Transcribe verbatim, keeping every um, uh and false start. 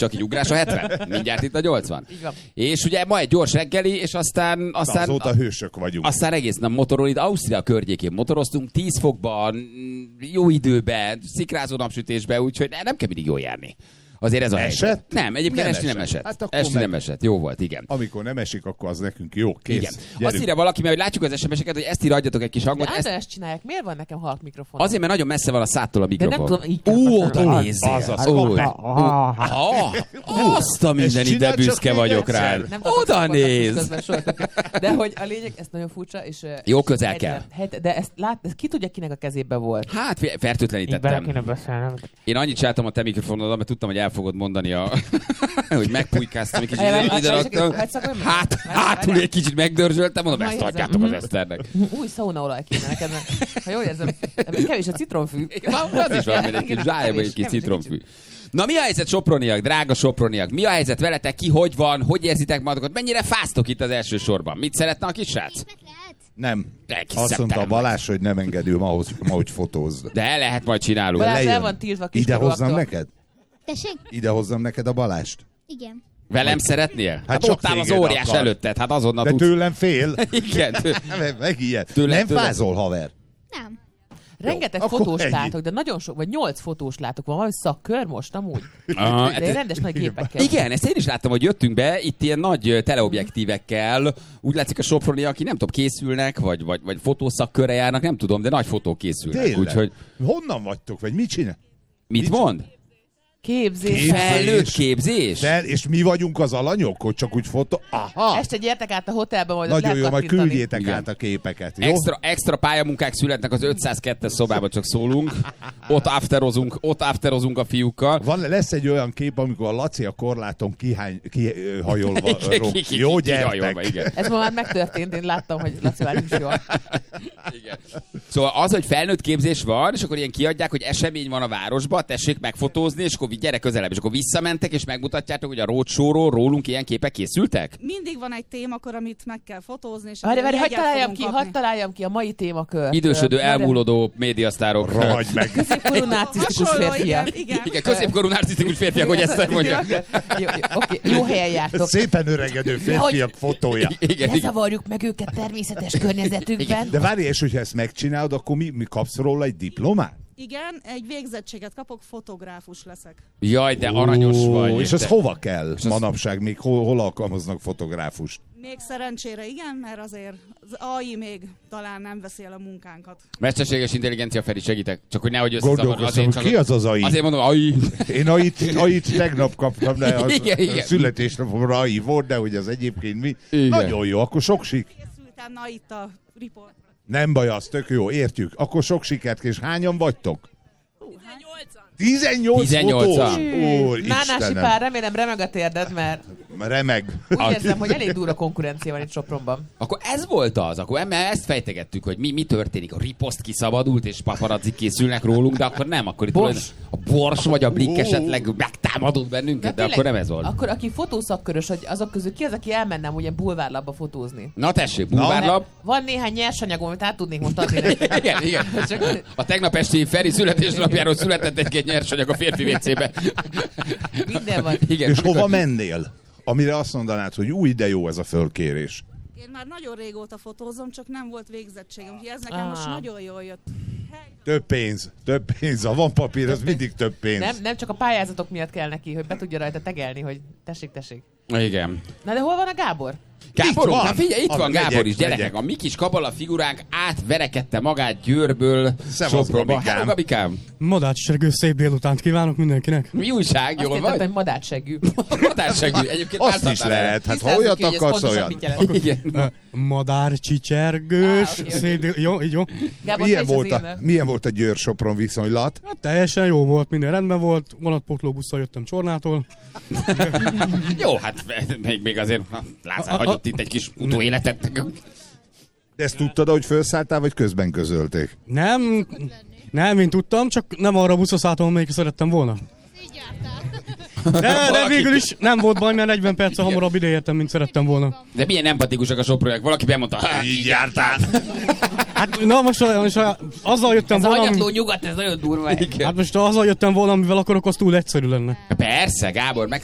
csak így ugrás a hetven. Mindjárt itt a nyolcvan. És ugye ma egy gyors reggeli, és aztán... aztán azóta hősök vagyunk. Aztán egész nap motorol, itt Ausztria környékén motoroztunk, tíz fokban, jó időben, szikrázó napsütésben, úgyhogy nem kell mindig jól járni. Azért ez a esett? helyzet. Nem, egyébként esti nem esett. Hát esti meg... nem esett. Jó volt, igen. Amikor nem esik, akkor az nekünk jó. Kész. Igen. Azt írja valaki, mert hogy látjuk az es em es-eket, hogy ezt írja, adjatok egy kis hangot. De ezt... ezt csinálják. Miért van nekem halk mikrofon? Azért, mert nagyon messze van a szádtól a mikrofon. De nem tudom, így Ó, oda nézzél. Azt a mindenit, de büszke vagyok rá. Oda nézz. De hogy a lényeg, ez nagyon furcsa, és... Jó közel kell. De ezt lát, ez ki tudja, kinek a kezébe volt? Hát, fertőtlenítettem. Én annyit csináltam a te mikrofonodat, mert tudtam, hogy el fogod mondani a... hogy megpújkáztam, egy kicsit ide raktam. Hát, hátul egy kicsit megdörzsöltem, mondom, ezt adjátok az Eszternek. Új szaunaolaj kéne neked, ha jól érzem, kevés a citromfű. Az is van, egy kis zsájában egy kis citromfű. Na mi a helyzet, soproniak, drága soproniak? Mi a helyzet veletek, ki hogy van, hogy érzitek magatok? Mennyire fáztok itt az első sorban? Mit szeretne a kis srác? Nem. Azt mondta a Balázs, hogy nem engedő ma, hogy fotózd. De el lehet majd csinálni. Balázs el van tiltva ide hozzam neked? Tessék? Ide hozzam neked a Balást? Igen. Velem szeretnél? Hát, hát ott áll az óriás akar. Előtted, hát azonnal de tudsz. tőlem fél. Igen. Tőle... Megijed. Tőle, nem tőle... fázol, haver? Nem. Rengeteg Jó, fotós látok, de nagyon sok, vagy nyolc fotós látok. Van valami szakkör most amúgy? Ah, de hát rendes nagy gépekkel. Igen, ezt én is láttam, hogy jöttünk be, itt ilyen nagy teleobjektívekkel. Úgy látszik a soproni, aki nem tudom, készülnek, vagy, vagy, vagy fotószakkörre járnak, nem tudom, de nagy fotók készülnek. Úgyhogy... Honnan vagytok, vagy mit csinál? Mit, mit mond? Képzés. képzés. Felnőtt képzés. Fel, és mi vagyunk az alanyok, hogy csak úgy fotó... Aha! Este gyertek át a hotelbe, majd nagyon jó, majd küldjétek igen. át a képeket, jó? Extra, extra pályamunkák születnek az ötszázkettes szobában, csak szólunk. Ott afterozunk, ott afterozunk a fiúkkal. Van, lesz egy olyan kép, amikor a Laci a korláton kihány, kihajolva rog. Jó, gyertek! Igen. Ez ma már megtörtént, én láttam, hogy Laci már is jól. Igen. Szóval az, hogy felnőtt képzés van, és akkor ilyen kiadják, hogy esemény van a városban, tessék megfotózni, és akkor gyere közelebb, és akkor visszamentek, és megmutatjátok, hogy a roadshow-ról rólunk ilyen képek készültek? Mindig van egy témakör, amit meg kell fotózni, és várj, várj, hadd találjam ki, hadd találjam ki a mai témakör. Idősödő, elmúlódó médiasztárok. Rohagy meg. Középkorú narcisztikus férfiak. Igen, igen középkorú narcisztikus férfiak, hogy ezt mondja. Jó, okay, jó helyen jártok. Szépen öregedő férfiak fotója. Igen, ne zavarjuk meg őket természetes környezetükben. De várj, és hogyha ezt megcsinálod, akkor mi, mi kapsz róla egy diplomát? Igen, egy végzettséget kapok, fotográfus leszek. Jaj, de aranyos Ó, vagy. És ez hova kell és manapság? Még hol, hol alkalmaznak fotográfust? Még szerencsére igen, mert azért az á i még talán nem veszi el a munkánkat. Mesterséges intelligencia, Feri, segítek. Csak hogy nehogy összezavarod. Csak ki az az á i? Azért mondom, á i. Én á i-t tegnap kaptam, de a, igen, igen. a születésnapomra á i volt, de hogy az egyébként mi. Igen. Nagyon jó, akkor sok sik. Készültem, na itt a report. Nem baj, az tök jó, értjük. Akkor sok sikert, és hányan vagytok? tizennyolc tizennyolcan. Úr, Nánási pár, remélem remeg a térded, mert... Remeg. Úgy érzem, hogy elég durva konkurencia van itt Sopronban. Akkor ez volt az, akkor ezt fejtegettük, hogy mi, mi történik. A riposzt kiszabadult, és paparazzi készülnek rólunk, de akkor nem. Akkor itt Bors. a Bors vagy a Blik esetleg megtámadott bennünket, de, de akkor nem ez volt. Akkor aki fotószakkörös, hogy azok közül ki az, aki elmenne ugye bulvárlapba fotózni? Na tessék, bulvárlap. Van néhány nyersanyagom, amit át tudnék most adni neki. Igen, igen. A tegnap esti Feri születésnapjáról született egy-két nyersanyag a férfi vécébe. Minden van. Igen. És hova mennél? Amire azt mondanád, hogy új, de jó ez a fölkérés. Én már nagyon régóta fotózom, csak nem volt végzettségem, úgyhogy ez nekem ah. most nagyon jól jött. Hey. Több pénz, több pénz. Ha van papír, az mindig több pénz. Nem, nem csak a pályázatok miatt kell neki, hogy be tudja rajta tegelni, hogy tessék, tessék. Igen. Na de hol van a Gábor? Gáborunk, hát figyelj, itt a, van megyek, Gábor is, gyerekek. megyek. A mi kis kabala figuránk átverekedte magát Győrből Szevasz, Sopronba. Gabikám. Hello, Gabikám. Madácssergő, szép délutánt kívánok mindenkinek. Mi újság, jól vagy? Azt madácsegű. Madácsegű. Egyébként azt is lehet, hát ha olyat akarsz, olyan. Igen. Madárcsicsergős, ah, okay, szép dél... Jó, így jó. Gábor, milyen, volt a, milyen volt a Győr-Sopron viszonylat? Hát teljesen jó volt, minden rendben volt. Vonatpótlóbusszal jöttem Csornától. Jó, hát még, még azért Lázár hagyott itt egy kis utóéletet. De ezt tudtad, hogy felszálltál, vagy közben közölték? Nem, nem, én tudtam, csak nem arra a buszra szálltam, amelyik szerettem volna. De, de végül is nem volt baj, mert negyven perccel hamarabb ideértem, mint szerettem volna. De milyen empatikusak a soproniak. Valaki bemondta, hát így jártál. Hát na most, most azzal jöttem ez volna... Ez a hanyatló nyugat, ez nagyon durva. Hát most azzal jöttem volna, amivel akarok, az túl egyszerű lenne. Persze, Gábor, meg